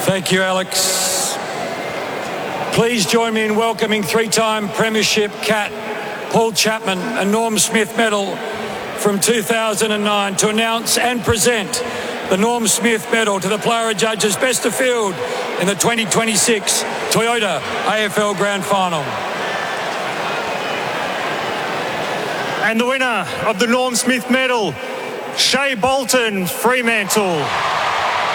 Thank you, Alex. Please join me in welcoming three-time Premiership Cat Paul Chapman and Norm Smith Medal from 2009 to announce and present the Norm Smith Medal to the player judges best of field in the 2026 Toyota AFL Grand Final. And the winner of the Norm Smith Medal, Shea Bolton, Fremantle.